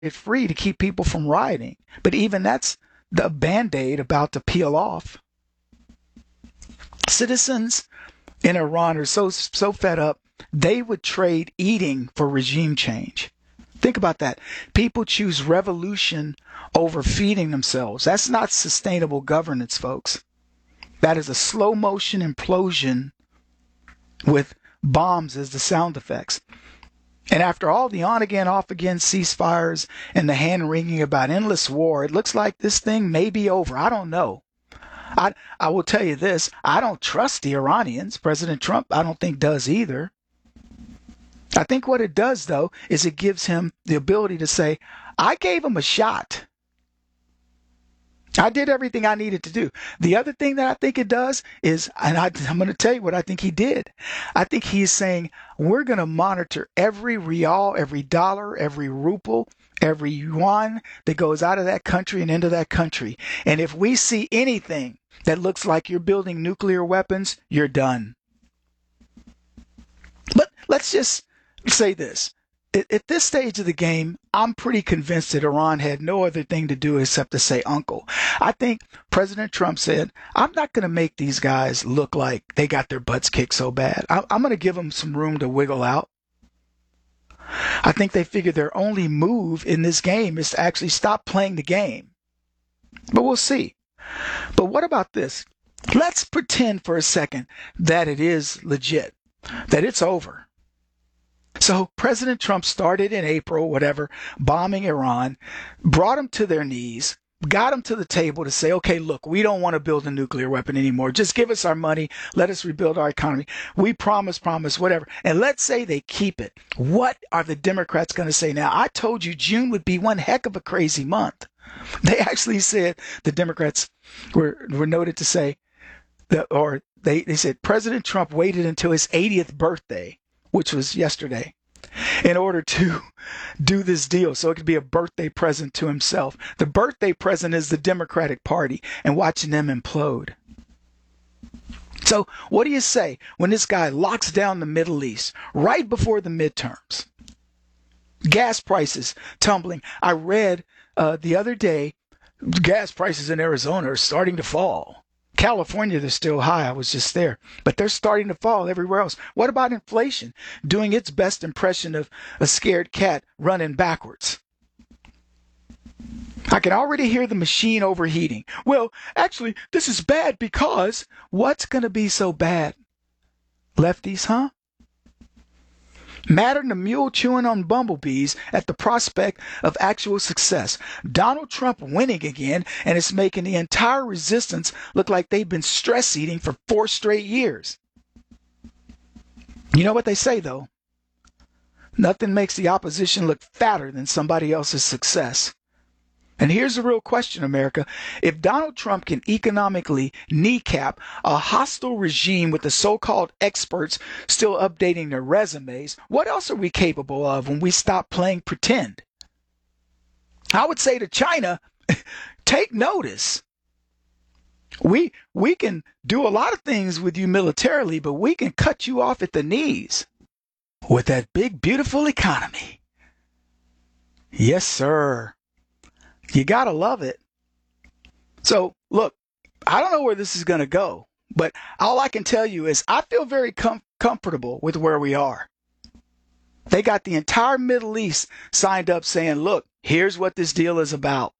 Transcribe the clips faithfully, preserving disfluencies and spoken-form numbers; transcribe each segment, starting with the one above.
it free to keep people from rioting. But even that's the Band-Aid about to peel off. Citizens in Iran are so so fed up, they would trade eating for regime change. Think about that. People choose revolution over feeding themselves. That's not sustainable governance, folks. That is a slow motion implosion with bombs as the sound effects. And after all the on again, off again ceasefires and the hand wringing about endless war, it looks like this thing may be over. I don't know. I I will tell you this. I don't trust the Iranians. President Trump, I don't think does either. I think what it does, though, is it gives him the ability to say, I gave him a shot. I did everything I needed to do. The other thing that I think it does is, and I, I'm going to tell you what I think he did. I think he's saying, we're going to monitor every rial, every dollar, every ruble, every yuan that goes out of that country and into that country. And if we see anything that looks like you're building nuclear weapons, you're done. But let's just say this. At this stage of the game, I'm pretty convinced that Iran had no other thing to do except to say uncle. I think President Trump said, I'm not going to make these guys look like they got their butts kicked so bad. I, I'm going to give them some room to wiggle out. I think they figured their only move in this game is to actually stop playing the game. But we'll see. But what about this? Let's pretend for a second that it is legit, that it's over. So President Trump started in April, whatever, bombing Iran, brought them to their knees, got them to the table to say, okay, look, we don't want to build a nuclear weapon anymore. Just give us our money. Let us rebuild our economy. We promise, promise, whatever. And let's say they keep it. What are the Democrats going to say now? I told you June would be one heck of a crazy month. They actually said, the Democrats were, were noted to say, that, or they, they said President Trump waited until his eightieth birthday, which was yesterday, in order to do this deal so it could be a birthday present to himself. The birthday present is the Democratic Party and watching them implode. So what do you say when this guy locks down the Middle East right before the midterms? Gas prices tumbling. I read uh, the other day, gas prices in Arizona are starting to fall. California, they're still high. I was just there. But they're starting to fall everywhere else. What about inflation? Doing its best impression of a scared cat running backwards. I can already hear the machine overheating. Well, actually, this is bad because what's going to be so bad? Lefties, huh? Madder than a mule chewing on bumblebees at the prospect of actual success. Donald Trump winning again, and it's making the entire resistance look like they've been stress eating for four straight years. You know what they say, though? Nothing makes the opposition look fatter than somebody else's success. And here's the real question, America. If Donald Trump can economically kneecap a hostile regime with the so-called experts still updating their resumes, what else are we capable of when we stop playing pretend? I would say to China, take notice. We we can do a lot of things with you militarily, but we can cut you off at the knees with that big, beautiful economy. Yes, sir. You gotta love it. So, look, I don't know where this is going to go, but all I can tell you is I feel very com- comfortable with where we are. They got the entire Middle East signed up saying, look, here's what this deal is about.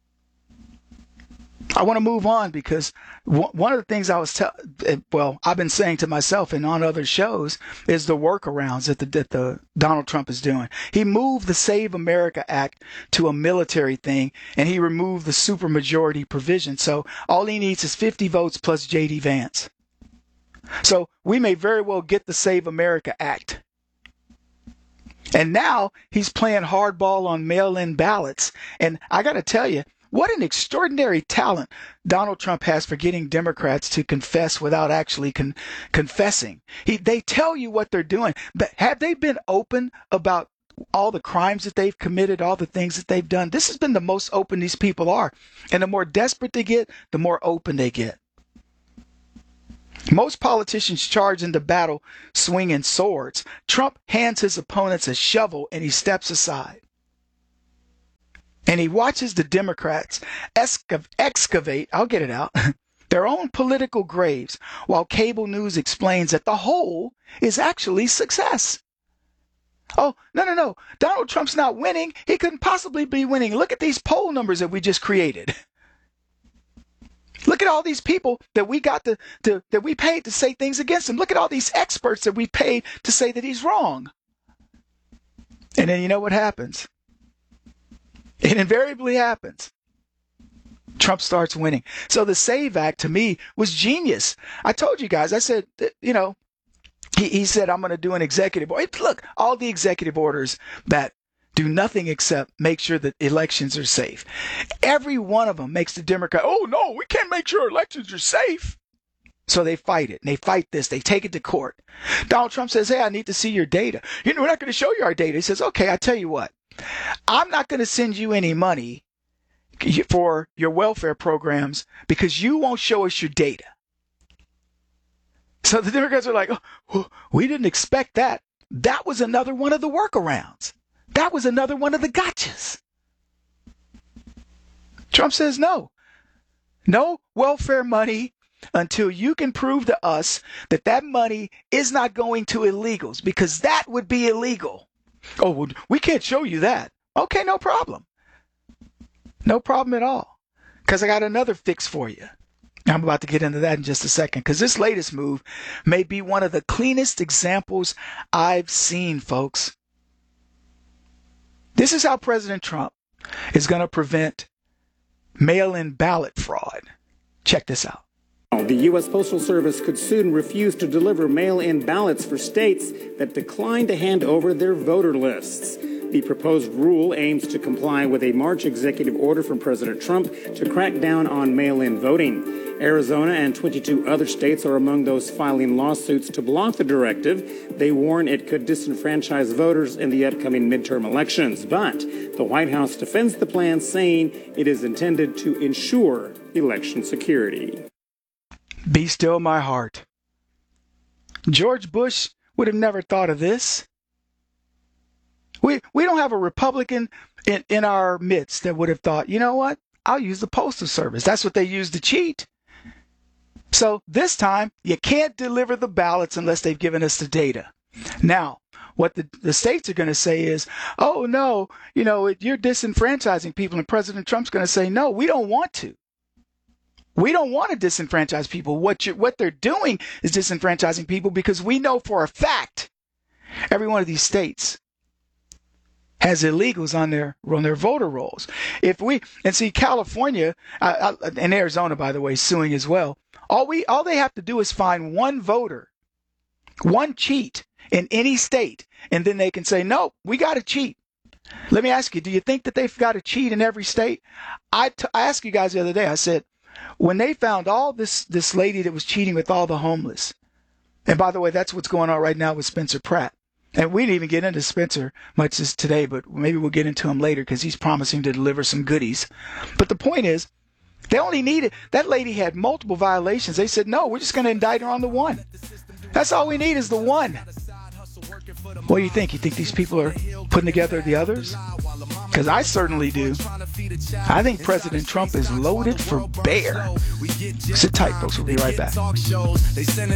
I want to move on because one of the things I was tell well, I've been saying to myself and on other shows is the workarounds that the, that the Donald Trump is doing. He moved the Save America Act to a military thing, and he removed the supermajority provision. So all he needs is fifty votes plus J D Vance. So we may very well get the Save America Act. And now he's playing hardball on mail-in ballots. And I got to tell you, what an extraordinary talent Donald Trump has for getting Democrats to confess without actually con- confessing. He, they tell you what they're doing, but have they been open about all the crimes that they've committed, all the things that they've done? This has been the most open these people are. And the more desperate they get, the more open they get. Most politicians charge into battle swinging swords. Trump hands his opponents a shovel and he steps aside. And he watches the Democrats excav- excavate, I'll get it out, their own political graves, while cable news explains that the whole is actually success. Oh, no, no, no. Donald Trump's not winning. He couldn't possibly be winning. Look at these poll numbers that we just created. Look at all these people that we got to, to that we paid to say things against him. Look at all these experts that we paid to say that he's wrong. And then you know what happens? It invariably happens. Trump starts winning. So the SAVE Act to me was genius. I told you guys, I said, you know, he, he said, I'm going to do an executive order. Look, all the executive orders that do nothing except make sure that elections are safe. Every one of them makes the Democrat, oh, no, we can't make sure elections are safe. So they fight it. And they fight this. They take it to court. Donald Trump says, hey, I need to see your data. You know, we're not going to show you our data. He says, okay, I tell you what. I'm not going to send you any money for your welfare programs because you won't show us your data. So the Democrats are like, oh, we didn't expect that. That was another one of the workarounds. That was another one of the gotchas. Trump says no. No welfare money until you can prove to us that that money is not going to illegals, because that would be illegal. Oh, well, we can't show you that. Okay, no problem. No problem at all. Because I got another fix for you. I'm about to get into that in just a second, because this latest move may be one of the cleanest examples I've seen, folks. This is how President Trump is going to prevent mail-in ballot fraud. Check this out. The U S Postal Service could soon refuse to deliver mail-in ballots for states that decline to hand over their voter lists. The proposed rule aims to comply with a March executive order from President Trump to crack down on mail-in voting. Arizona and twenty-two other states are among those filing lawsuits to block the directive. They warn it could disenfranchise voters in the upcoming midterm elections. But the White House defends the plan, saying it is intended to ensure election security. Be still my heart. George Bush would have never thought of this. We we don't have a Republican in, in our midst that would have thought, you know what? I'll use the Postal Service. That's what they use to cheat. So this time, you can't deliver the ballots unless they've given us the data. Now, what the, the states are going to say is, oh, no, you know, it, you're disenfranchising people. And President Trump's going to say, no, we don't want to. We don't want to disenfranchise people. What you're, what they're doing is disenfranchising people, because we know for a fact every one of these states has illegals on their on their voter rolls. If we and see California uh, and Arizona, by the way, suing as well. All we all they have to do is find one voter, one cheat in any state, and then they can say, no, we got to cheat. Let me ask you, do you think that they've got to cheat in every state? I, t- I asked you guys the other day, I said, when they found all this this lady that was cheating with all the homeless, and by the way, that's what's going on right now with Spencer Pratt. And we didn't even get into Spencer much as today, but maybe we'll get into him later because he's promising to deliver some goodies. But the point is, they only needed, that lady had multiple violations. They said, no, we're just going to indict her on the one. That's all we need is the one. What do you think? You think these people are putting together the others? Because I certainly do. I think President Trump is loaded for bear. Sit tight, folks. We'll be right back. This is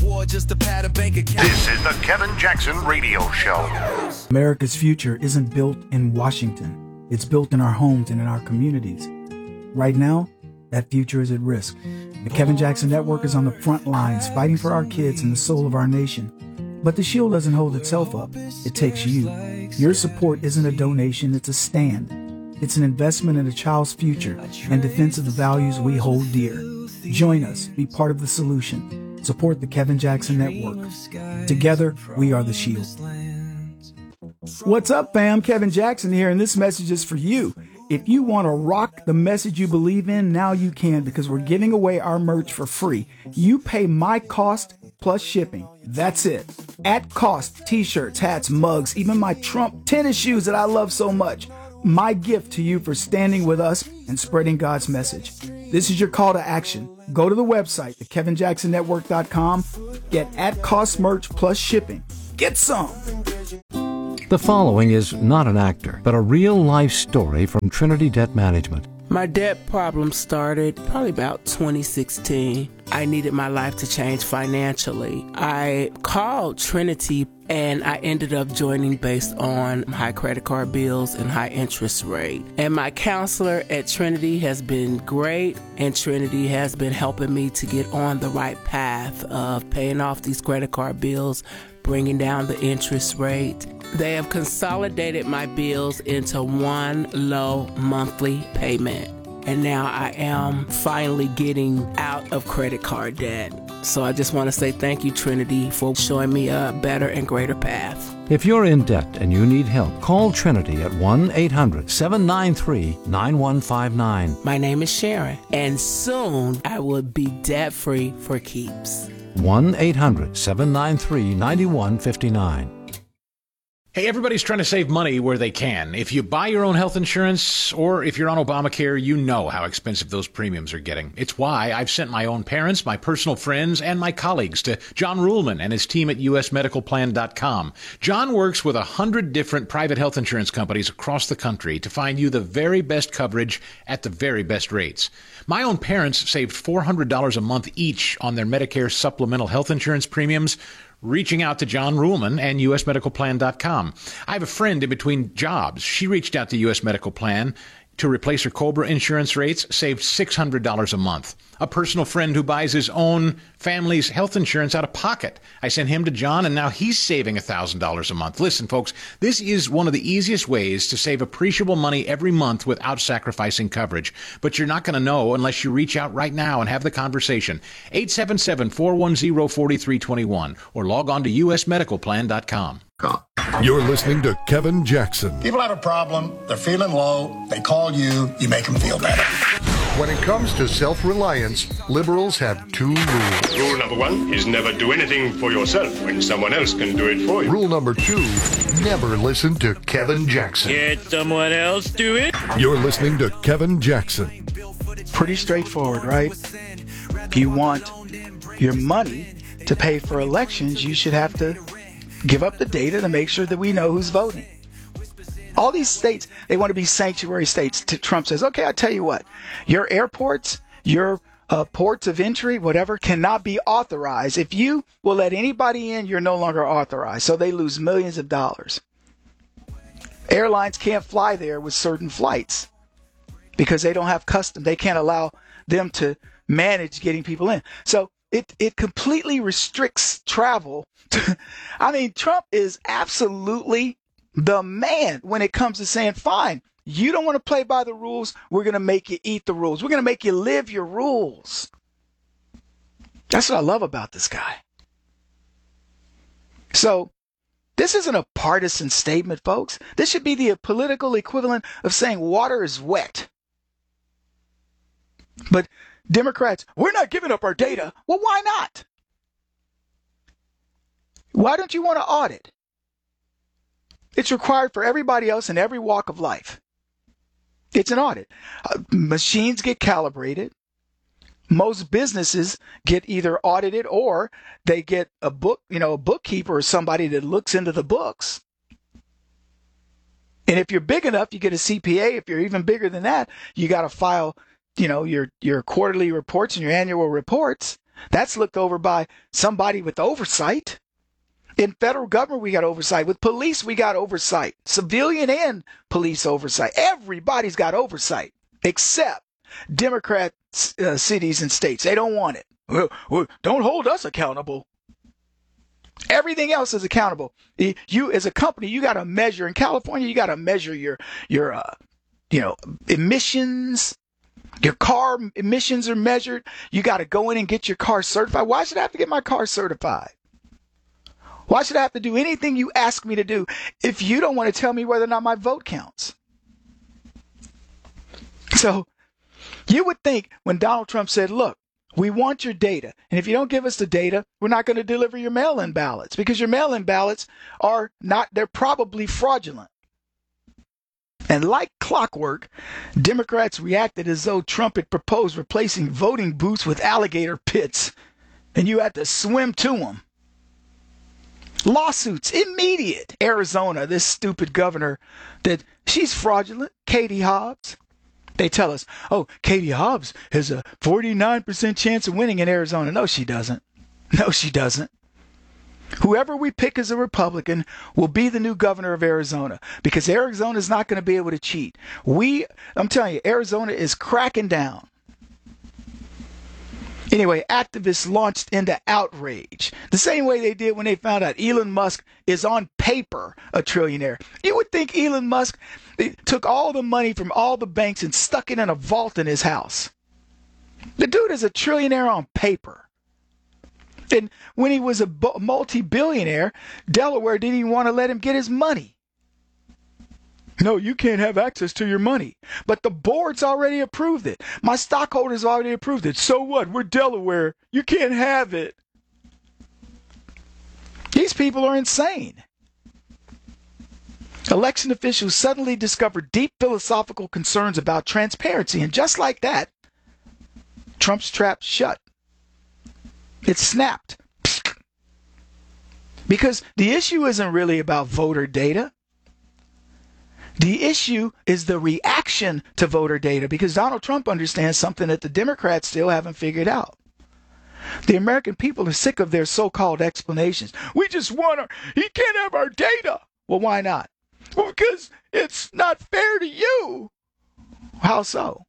the Kevin Jackson Radio Show. America's future isn't built in Washington. It's built in our homes and in our communities. Right now, that future is at risk. The Kevin Jackson Network is on the front lines, fighting for our kids and the soul of our nation. But the shield doesn't hold itself up. It takes you. Your support isn't a donation, it's a stand. It's an investment in a child's future and defense of the values we hold dear. Join us. Be part of the solution. Support the Kevin Jackson Network. Together, we are the shield. What's up, fam? Kevin Jackson here, and this message is for you. If you want to rock the message you believe in, now you can, because we're giving away our merch for free. You pay my cost plus shipping. That's it. At cost, t-shirts, hats, mugs, even my Trump tennis shoes that I love so much. My gift to you for standing with us and spreading God's message. This is your call to action. Go to the website, the kevin jackson network dot com. Get at cost merch plus shipping. Get some. The following is not an actor, but a real-life story from Trinity Debt Management. My debt problem started probably about twenty sixteen. I needed my life to change financially. I called Trinity and I ended up joining based on high credit card bills and high interest rate. And my counselor at Trinity has been great, and Trinity has been helping me to get on the right path of paying off these credit card bills, bringing down the interest rate. They have consolidated my bills into one low monthly payment. And now I am finally getting out of credit card debt. So I just want to say thank you, Trinity, for showing me a better and greater path. If you're in debt and you need help, call Trinity at one eight hundred seven nine three nine one five nine. My name is Sharon, and soon I will be debt-free for keeps. one eight hundred seven nine three nine one five nine. Hey, everybody's trying to save money where they can. If you buy your own health insurance or if you're on Obamacare, you know how expensive those premiums are getting. It's why I've sent my own parents, my personal friends, and my colleagues to John Ruhlman and his team at U S medical plan dot com. John works with a hundred different private health insurance companies across the country to find you the very best coverage at the very best rates. My own parents saved four hundred dollars a month each on their Medicare supplemental health insurance premiums, reaching out to John Ruhlman and U S medical plan dot com. I have a friend in between jobs. She reached out to U S Medical Plan to replace her COBRA insurance rates, saved six hundred dollars a month. A personal friend who buys his own family's health insurance out of pocket. I sent him to John, and now he's saving one thousand dollars a month. Listen, folks, this is one of the easiest ways to save appreciable money every month without sacrificing coverage. But you're not going to know unless you reach out right now and have the conversation. eight seven seven, four one zero, four three two one or log on to U S medical plan dot com. You're listening to Kevin Jackson. People have a problem, they're feeling low, they call you, you make them feel better. When it comes to self-reliance, liberals have two rules. Rule number one is never do anything for yourself when someone else can do it for you. Rule number two, never listen to Kevin Jackson. Can't someone else do it? You're listening to Kevin Jackson. Pretty straightforward, right? If you want your money to pay for elections, you should have to give up the data to make sure that we know who's voting. All these states, they want to be sanctuary states. Trump says, okay, I'll tell you what, your airports, your uh, ports of entry, whatever, cannot be authorized. If you will let anybody in, you're no longer authorized. So they lose millions of dollars. Airlines can't fly there with certain flights because they don't have custom. They can't allow them to manage getting people in. So it, it completely restricts travel. I mean, Trump is absolutely the man when it comes to saying, fine, you don't want to play by the rules. We're going to make you eat the rules. We're going to make you live your rules. That's what I love about this guy. So this isn't a partisan statement, folks. This should be the political equivalent of saying water is wet. But Democrats, we're not giving up our data. Well, why not? Why don't you want to audit? It's required for everybody else in every walk of life. It's an audit. Uh, machines get calibrated. Most businesses get either audited or they get a book, you know, a bookkeeper or somebody that looks into the books. And if you're big enough, you get a C P A. If you're even bigger than that, you got to file, you know, your, your quarterly reports and your annual reports. That's looked over by somebody with oversight. In federal government, we got oversight. With police, we got oversight. Civilian and police oversight. Everybody's got oversight, except Democrat uh, cities and states. They don't want it. Well, well, don't hold us accountable. Everything else is accountable. You, as a company, you got to measure. In California, you got to measure your your uh, you know emissions. Your car emissions are measured. You got to go in and get your car certified. Why should I have to get my car certified? Why should I have to do anything you ask me to do if you don't want to tell me whether or not my vote counts? So you would think when Donald Trump said, look, we want your data. And if you don't give us the data, we're not going to deliver your mail-in ballots because your mail-in ballots are not, they're probably fraudulent. And like clockwork, Democrats reacted as though Trump had proposed replacing voting booths with alligator pits and you had to swim to them. Lawsuits, immediate. Arizona, this stupid governor, that she's fraudulent. Katie Hobbs. They tell us, oh, Katie Hobbs has a forty-nine percent chance of winning in Arizona. No, she doesn't. No, she doesn't. Whoever we pick as a Republican will be the new governor of Arizona, because Arizona is not going to be able to cheat. We, I'm telling you, Arizona is cracking down. Anyway, activists launched into outrage, the same way they did when they found out Elon Musk is on paper a trillionaire. You would think Elon Musk took all the money from all the banks and stuck it in a vault in his house. The dude is a trillionaire on paper. And when he was a multi-billionaire, Delaware didn't even want to let him get his money. No, you can't have access to your money. But the board's already approved it. My stockholders already approved it. So what? We're Delaware. You can't have it. These people are insane. Election officials suddenly discovered deep philosophical concerns about transparency. And just like that, Trump's trap shut. It snapped. Because the issue isn't really about voter data. The issue is the reaction to voter data, because Donald Trump understands something that the Democrats still haven't figured out. The American people are sick of their so-called explanations. We just want our, he can't have our data. Well, why not? Well, because it's not fair to you. How so?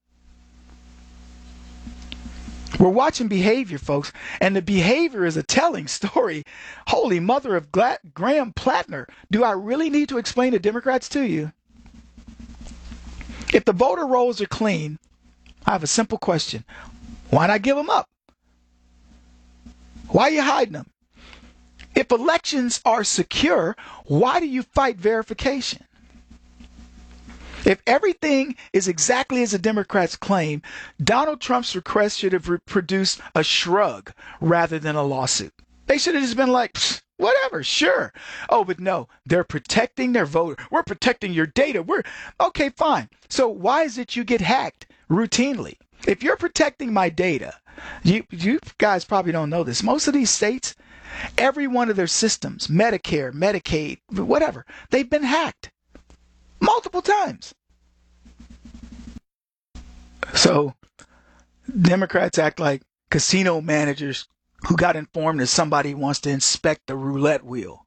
We're watching behavior, folks, and the behavior is a telling story. Holy mother of Gla- Graham Plattner, do I really need to explain the Democrats to you? If the voter rolls are clean, I have a simple question. Why not give them up? Why are you hiding them? If elections are secure, why do you fight verification? If everything is exactly as the Democrats claim, Donald Trump's request should have re- produced a shrug rather than a lawsuit. They should have just been like, whatever, sure. Oh, but no, they're protecting their voter. We're protecting your data. We're okay, fine. So why is it you get hacked routinely? If you're protecting my data, you you guys probably don't know this. Most of these states, every one of their systems, Medicare, Medicaid, whatever, they've been hacked. Multiple times. So Democrats act like casino managers who got informed that somebody wants to inspect the roulette wheel.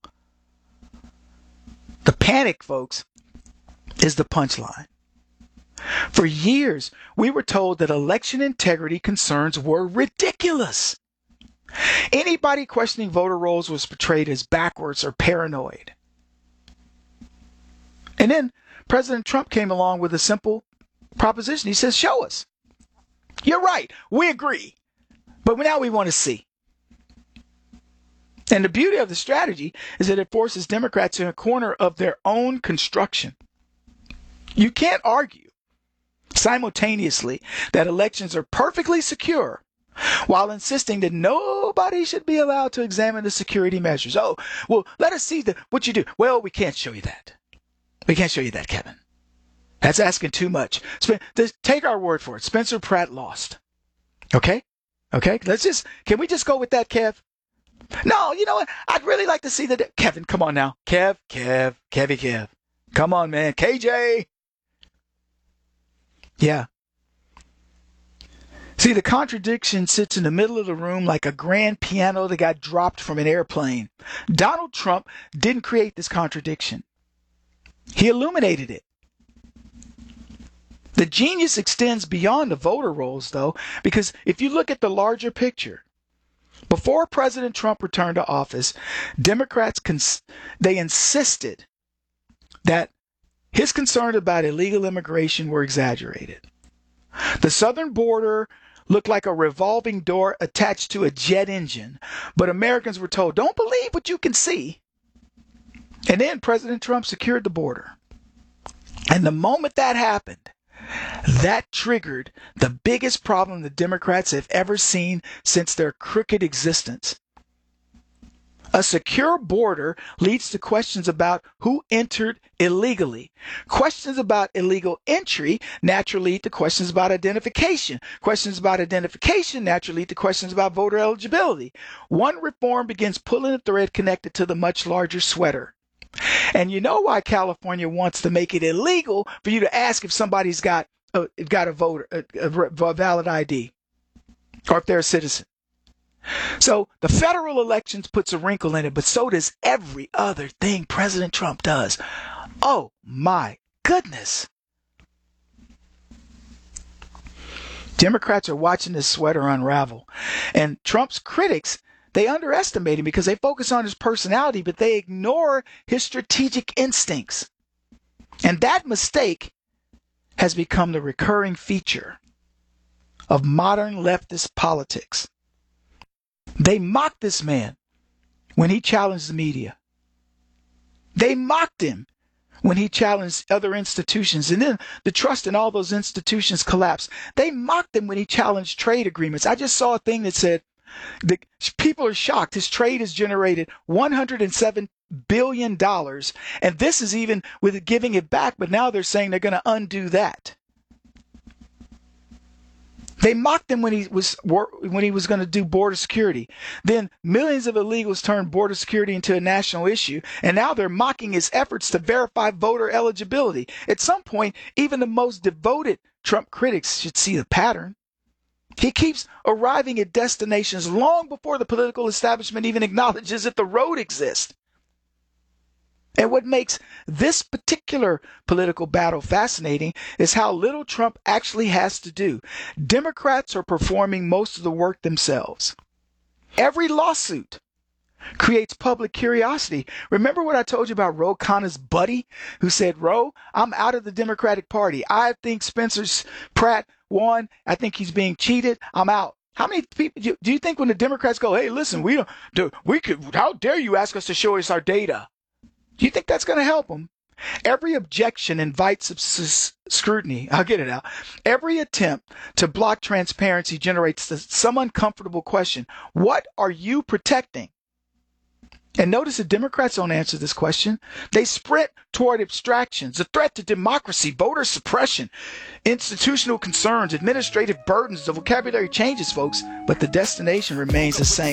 The panic, folks, is the punchline. For years, we were told that election integrity concerns were ridiculous. Anybody questioning voter rolls was portrayed as backwards or paranoid. And then President Trump came along with a simple proposition. He says, show us. You're right. We agree. But now we want to see. And the beauty of the strategy is that it forces Democrats in a corner of their own construction. You can't argue simultaneously that elections are perfectly secure while insisting that nobody should be allowed to examine the security measures. Oh, well, let us see the, what you do. Well, we can't show you that. We can't show you that, Kevin. That's asking too much. Sp- just take our word for it. Spencer Pratt lost. Okay? Okay? Let's just, can we just go with that, Kev? No, you know what? I'd really like to see the, Kevin, come on now. Kev, Kev, Kevy, Kev. Come on, man. K J. Yeah. See, the contradiction sits in the middle of the room like a grand piano that got dropped from an airplane. Donald Trump didn't create this contradiction. He illuminated it. The genius extends beyond the voter rolls, though, because if you look at the larger picture, before President Trump returned to office, Democrats, cons- they insisted that his concerns about illegal immigration were exaggerated. The southern border looked like a revolving door attached to a jet engine, but Americans were told, don't believe what you can see. And then President Trump secured the border. And the moment that happened, that triggered the biggest problem the Democrats have ever seen since their crooked existence. A secure border leads to questions about who entered illegally. Questions about illegal entry naturally lead to questions about identification. Questions about identification naturally lead to questions about voter eligibility. One reform begins pulling a thread connected to the much larger sweater. And you know why California wants to make it illegal for you to ask if somebody's got a, got a voter, a, a valid I D, or if they're a citizen. So the federal elections puts a wrinkle in it, but so does every other thing President Trump does. Oh my goodness. Democrats are watching this sweater unravel. And Trump's critics, they underestimate him because they focus on his personality, but they ignore his strategic instincts. And that mistake has become the recurring feature of modern leftist politics. They mocked this man when he challenged the media. They mocked him when he challenged other institutions, and then the trust in all those institutions collapsed. They mocked him when he challenged trade agreements. I just saw a thing that said the people are shocked. His trade has generated one hundred seven billion dollars, and this is even with giving it back, but now they're saying they're going to undo that. They mocked him when he was when he was going to do border security. Then millions of illegals turned border security into a national issue, and now they're mocking his efforts to verify voter eligibility. At some point, even the most devoted Trump critics should see the pattern. He keeps arriving at destinations long before the political establishment even acknowledges that the road exists. And what makes this particular political battle fascinating is how little Trump actually has to do. Democrats are performing most of the work themselves. Every lawsuit creates public curiosity. Remember what I told you about Ro Khanna's buddy who said, Ro, I'm out of the Democratic Party. I think Spencer Pratt won. I think he's being cheated. I'm out. How many people do you, do you think when the Democrats go, hey, listen, we don't do, we could, how dare you ask us to show us our data? Do you think that's going to help them? Every objection invites scrutiny. I'll get it out. Every attempt to block transparency generates some uncomfortable question. What are you protecting? And notice the Democrats don't answer this question. They sprint toward abstractions, a threat to democracy, voter suppression, institutional concerns, administrative burdens. The vocabulary changes, folks, but the destination remains the same.